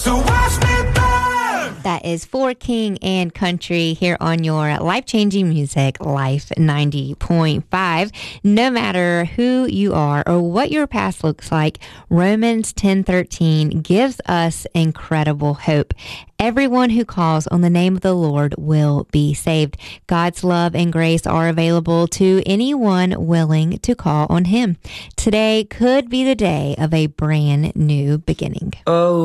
So watch me burn. That is For King and Country here on your life-changing music, Life 90.5. No matter who you are or what your past looks like, Romans 10:13 gives us incredible hope. Everyone who calls on the name of the Lord will be saved. God's love and grace are available to anyone willing to call on Him. Today could be the day of a brand new beginning. Oh.